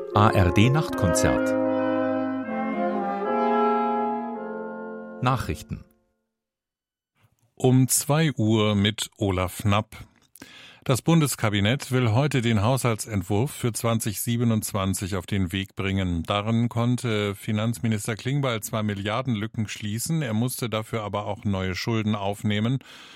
ARD Nachtkonzert. Nachrichten. Um 2 Uhr mit Olaf Knapp. Das Bundeskabinett will heute den Haushaltsentwurf für 2027 auf den Weg bringen. Darin konnte Finanzminister Klingbeil zwar Milliardenlücken schließen, er musste dafür aber auch neue Schulden aufnehmen.